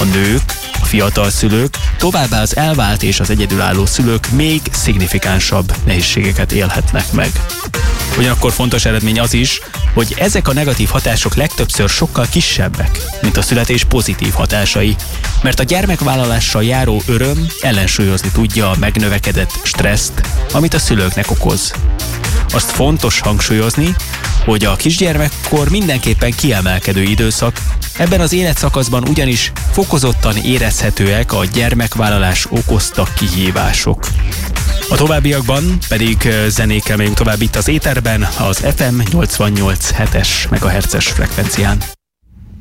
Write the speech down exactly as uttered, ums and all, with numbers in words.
nők, a fiatal szülők, továbbá az elvált és az egyedülálló szülők még szignifikánsabb nehézségeket élhetnek meg. Ugyanakkor fontos eredmény az is, hogy ezek a negatív hatások legtöbbször sokkal kisebbek, mint a születés pozitív hatásai, mert a gyermekvállalással járó öröm ellensúlyozni tudja a megnövekedett stresszt, amit a szülőknek okoz. Azt fontos hangsúlyozni, hogy a kisgyermekkor mindenképpen kiemelkedő időszak, ebben az életszakaszban ugyanis fokozottan érezhetőek a gyermekvállalás okozta kihívások. A továbbiakban pedig zenékkel megyünk tovább itt az éterben, az ef em nyolcvannyolc egész hetes megahertzes frekvencián.